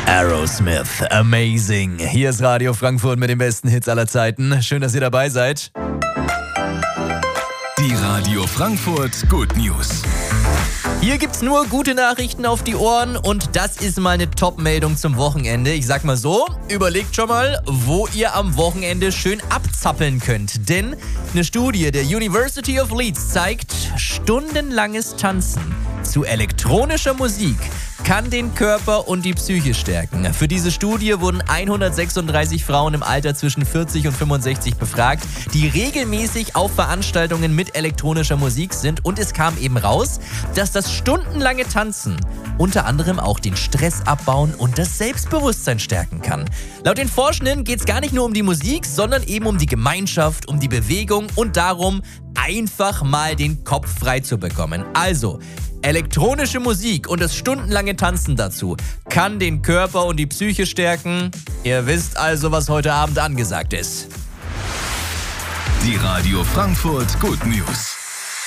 Aerosmith, Amazing. Hier ist Radio Frankfurt mit den besten Hits aller Zeiten. Schön, dass ihr dabei seid. Die Radio Frankfurt Good News. Hier gibt's nur gute Nachrichten auf die Ohren und das ist mal eine Top-Meldung zum Wochenende. Ich sag mal so, überlegt schon mal, wo ihr am Wochenende schön abzappeln könnt. Denn eine Studie der University of Leeds zeigt, stundenlanges Tanzen zu elektronischer Musik kann den Körper und die Psyche stärken. Für diese Studie wurden 136 Frauen im Alter zwischen 40 und 65 befragt, die regelmäßig auf Veranstaltungen mit elektronischer Musik sind. Und es kam eben raus, dass das stundenlange Tanzen unter anderem auch den Stress abbauen und das Selbstbewusstsein stärken kann. Laut den Forschenden geht es gar nicht nur um die Musik, sondern eben um die Gemeinschaft, um die Bewegung und darum, einfach mal den Kopf frei zu bekommen. Also, elektronische Musik und das stundenlange Tanzen dazu kann den Körper und die Psyche stärken. Ihr wisst also, was heute Abend angesagt ist. Die Radio Frankfurt Good News.